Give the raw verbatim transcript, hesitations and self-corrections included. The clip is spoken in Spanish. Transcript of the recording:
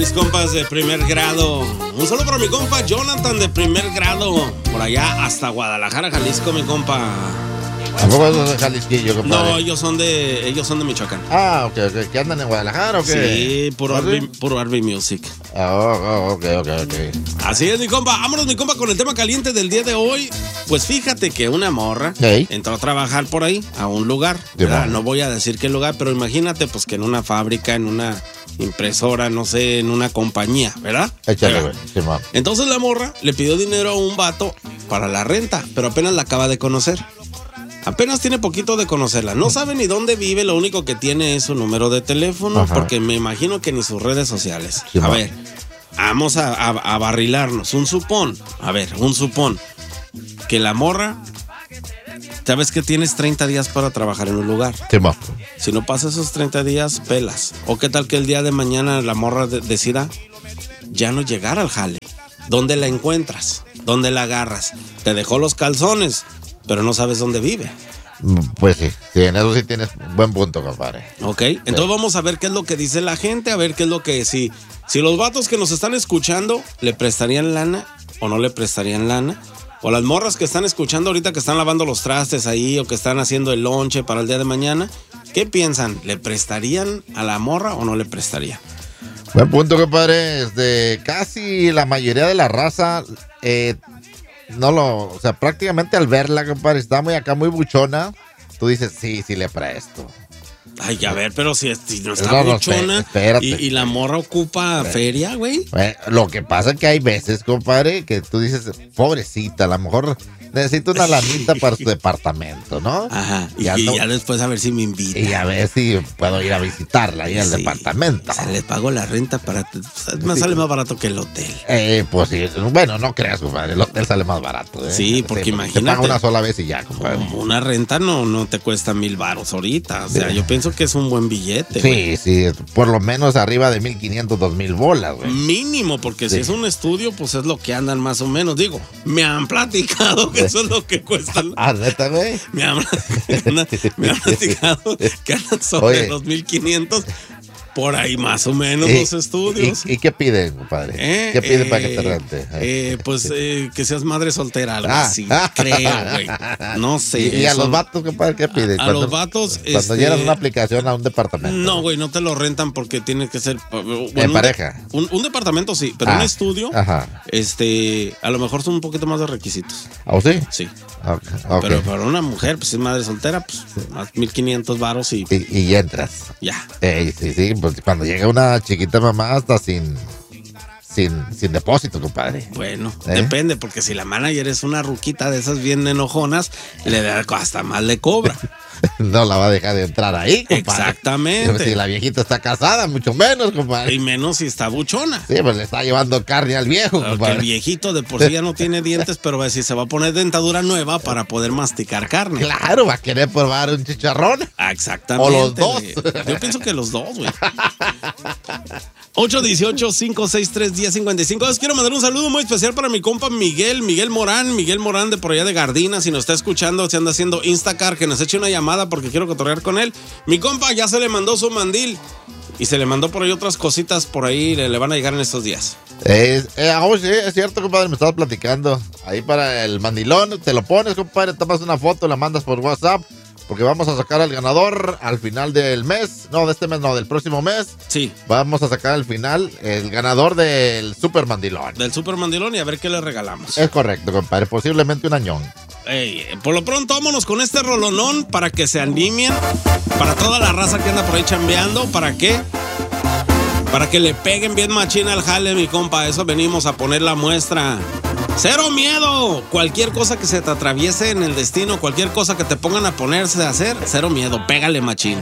Mis compas de primer grado. Un saludo para mi compa Jonathan de primer grado. Por allá hasta Guadalajara, Jalisco, mi compa. ¿A poco esos de Jalisquillo, compadre? No, ellos son de ellos son de Michoacán. Ah, ok, ok. ¿Qué andan en Guadalajara o qué? Sí, puro R B, puro R B Music. Ah, oh, oh, ok, ok, ok. Así es, mi compa. Vámonos, mi compa, con el tema caliente del día de hoy. Pues fíjate que una morra Hey. entró a trabajar por ahí, a un lugar. ¿Verdad? No voy a decir qué lugar, pero imagínate pues que en una fábrica, en una impresora, no sé, en una compañía, ¿verdad? Échale, ¿verdad? güey. Sí, man. Entonces la morra le pidió dinero a un vato para la renta, pero apenas la acaba de conocer. Apenas tiene poquito de conocerla. No sabe ni dónde vive, lo único que tiene es su número de teléfono, Ajá. porque me imagino que ni sus redes sociales. Sí, a man. ver, vamos a, a, a barrilarnos. Un supón, a ver, un supón. Que la morra, sabes que tienes treinta días para trabajar en un lugar. Sí, man. Si no pasas esos treinta días, pelas. O qué tal que el día de mañana la morra de- decida ya no llegar al jale. ¿Dónde la encuentras? ¿Dónde la agarras? Te dejó los calzones, pero no sabes dónde vive. Pues sí, sí, en eso sí tienes buen punto, compadre. ¿Ok? Entonces vamos a ver qué es lo que dice la gente, a ver qué es lo que... Si, si los vatos que nos están escuchando le prestarían lana o no le prestarían lana. O las morras que están escuchando ahorita que están lavando los trastes ahí o que están haciendo el lonche para el día de mañana. ¿Qué piensan? ¿Le prestarían a la morra o no le prestarían? Buen punto, compadre. Este, casi la mayoría de la raza, eh, no lo, o sea, prácticamente al verla, compadre, está muy acá, muy buchona. Tú dices, sí, sí le presto. Ay, a ver, pero si, si no está No, no, buchona espérate. y, y la morra ocupa feria, güey. Eh, lo que pasa es que hay veces, compadre, que tú dices, pobrecita, a lo mejor necesita una lanita para su departamento, ¿no? Ajá, y, Y ando- y ya después a ver si me invita. Y a ver si puedo ir a visitarla ahí al Sí. departamento. O sea, le pago la renta para... Me sale más barato que el hotel. Eh, pues sí, bueno, no creas, compadre, el hotel sale más barato, ¿eh? Sí, porque Te imagínate. paga una sola vez y ya, compadre. Como una renta no, no te cuesta mil varos ahorita. O sea, Sí. yo pienso que es un buen billete. güey. Sí, sí, por lo menos arriba de mil quinientos, dos mil bolas, güey. Mínimo, porque si Sí. es un estudio, pues es lo que andan más o menos. Digo, me han platicado que eso es lo que cuesta. Ah, neta, güey. Me han, me han platicado que andan sobre Oye. los mil quinientos. Por ahí más o menos ¿Y- los estudios. ¿Y, y qué piden, compadre? ¿Eh? ¿Qué piden Eh, para que te rente? eh, pues eh, que seas madre soltera, algo Ah. así, creo, güey. No sé. ¿Y, y a eso- los vatos, compadre, qué piden? A los vatos, Cuando este- llenas una aplicación a un departamento. No, güey, no te lo rentan porque tiene que ser... bueno, En un- pareja. Un, un departamento sí, pero Ah, un estudio, ajá. este, a lo mejor son un poquito más de requisitos. ¿O sí? Sí. Ok, ok. Pero para una mujer, pues es madre soltera, pues más mil quinientos varos y Y, y entras. ya. Eh, sí, sí, pues cuando llega una chiquita mamá hasta sin, sin, sin depósito, compadre. Bueno, ¿Eh? depende, porque si la manager es una ruquita de esas bien enojonas, le da hasta más le cobra. No la va a dejar de entrar ahí, compadre. Exactamente. Si la viejita está casada, mucho menos, compadre. Y menos si está buchona. Sí, pues le está llevando carne al viejo, Porque el compadre. viejito de por sí ya no tiene dientes, pero va a decir, se va a poner dentadura nueva para poder masticar carne. Claro, va a querer probar un chicharrón. Ah, exactamente. O los dos. güey. Yo pienso que los dos, güey. ocho uno ocho, cinco seis tres, uno cero cinco cinco. Les quiero mandar un saludo muy especial para mi compa Miguel, Miguel Morán, Miguel Morán de por allá de Gardina. Si nos está escuchando, si anda haciendo Instacar, que nos eche una llamada porque quiero cotorrear con él. Mi compa ya se le mandó su mandil y se le mandó por ahí otras cositas por ahí, le, le van a llegar en estos días. Eh, eh, oh, sí, es cierto, compadre, me estabas platicando. Ahí para el mandilón, te lo pones, compadre, tomas una foto, la mandas por WhatsApp, porque vamos a sacar al ganador al final del mes. No, de este mes, no, del próximo mes. Sí, Vamos a sacar al final el ganador del Super Mandilón. del Super Mandilón y a ver qué le regalamos. Es correcto, compadre, posiblemente un añón. Ey, por lo pronto, vámonos con este rolonón para que se animen. Para toda la raza que anda por ahí chambeando. ¿Para qué? Para que le peguen bien machina al jale, mi compa. Eso venimos a poner la muestra. ¡Cero miedo! Cualquier cosa que se te atraviese en el destino, cualquier cosa que te pongan a ponerse a hacer, cero miedo. Pégale machín.